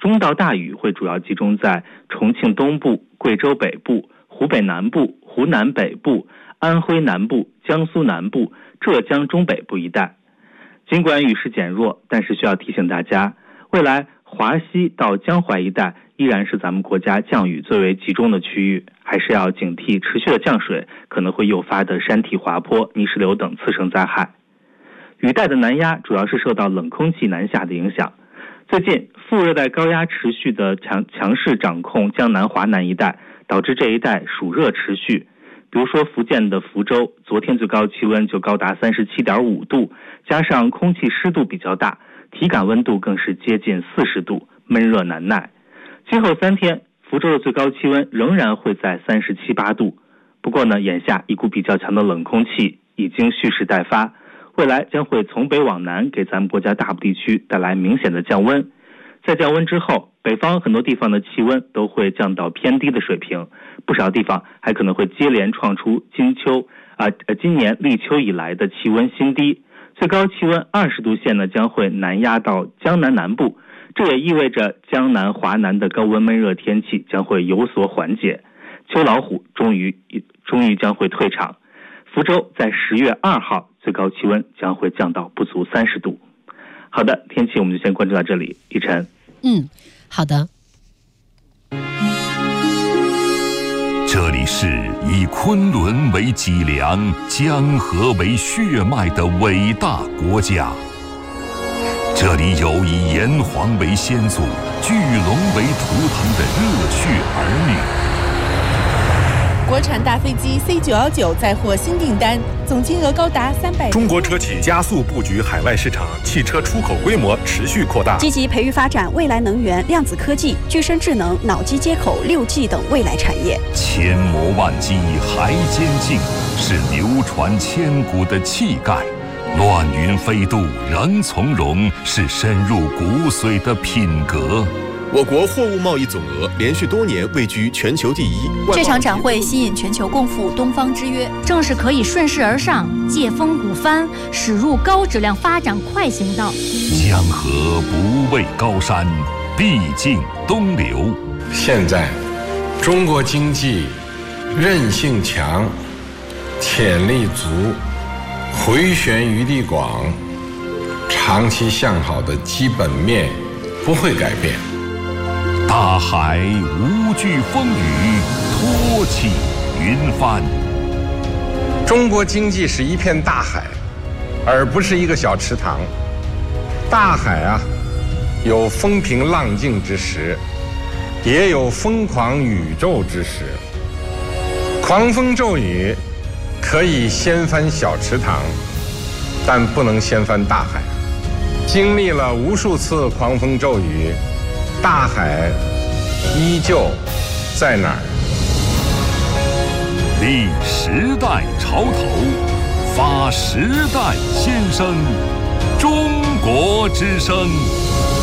中到大雨会主要集中在重庆东部、贵州北部、湖北南部、湖南北部、安徽南部、江苏南部、浙江中北部一带。尽管雨势减弱，但是需要提醒大家，未来华西到江淮一带依然是咱们国家降雨最为集中的区域，还是要警惕持续的降水可能会诱发的山体滑坡、泥石流等次生灾害。雨带的南压主要是受到冷空气南下的影响，最近副热带高压持续的强势掌控江南华南一带，导致这一带暑热持续。比如说福建的福州，昨天最高气温就高达 37.5 度，加上空气湿度比较大，体感温度更是接近40度，闷热难耐。今后3天，福州的最高气温仍然会在37、8度。不过呢，眼下一股比较强的冷空气已经蓄势待发，未来将会从北往南给咱们国家大部地区带来明显的降温。在降温之后，北方很多地方的气温都会降到偏低的水平，不少地方还可能会接连创出今年立秋以来的气温新低，最高气温20度线呢将会南压到江南南部，这也意味着江南华南的高温闷热天气将会有所缓解，秋老虎终于将会退场。福州在10月2号最高气温将会降到不足30度。好的，天气我们就先关注到这里。一晨。 好的。 这里是以昆仑为脊梁、江河为血脉的伟大国家，这里有以炎黄为先祖、巨龙为图腾的热血儿女。 国产大飞机 C919 再获新订单，总金额高达300。 中国车企加速布局海外市场，汽车出口规模持续扩大， 积极培育发展未来能源、量子科技、具身智能、脑机接口、6G 等未来产业。 千磨万击还坚劲，是流传千古的气概；乱云飞渡仍从容，是深入骨髓的品格。 我国货物贸易总额连续多年位居全球第一。 这场展会吸引全球共赴东方之约，正是可以顺势而上，借风鼓帆，驶入高质量发展快行道。 江河不畏高山，必经东流。 现在，中国经济韧性强，潜力足，回旋余地广，长期向好的基本面不会改变。 大海无惧风雨，托起云帆。 中国经济是一片大海，而不是一个小池塘。大海啊，有风平浪静之时，也有疯狂宇宙之时。狂风骤雨可以掀翻小池塘，但不能掀翻大海。经历了无数次狂风骤雨，大海依旧在哪儿？ 立时代潮头，发时代先声，中国之声。